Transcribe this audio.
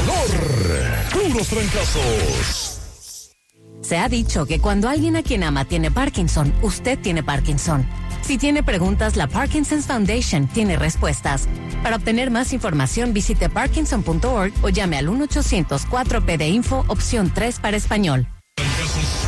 dolor. Puros trancazos. Se ha dicho que cuando alguien a quien ama tiene Parkinson, usted tiene Parkinson. Si tiene preguntas, la Parkinson's Foundation tiene respuestas. Para obtener más información, visite parkinson.org o llame al 1-800-4PD-INFO, opción 3 para español.